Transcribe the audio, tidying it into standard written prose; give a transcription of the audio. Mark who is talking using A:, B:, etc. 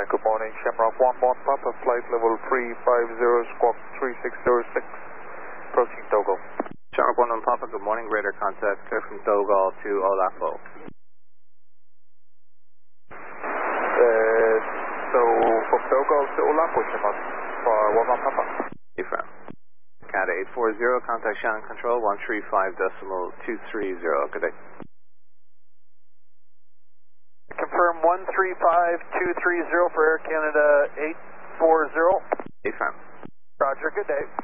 A: Good morning, Shamrock 11 Papa, flight level 350, squawk 3606, approaching Togo.
B: Shamrock 11 Papa, good morning, radar contact clear from Dogal to Olafo.
A: So from Dogal to Olafo, Shamrock 11 Papa.
B: Affirm. Canada 840, contact Shannon Control 135.230, good day.
C: Confirm 135.230 for Air Canada 840.
B: Affirm.
C: Roger, good day.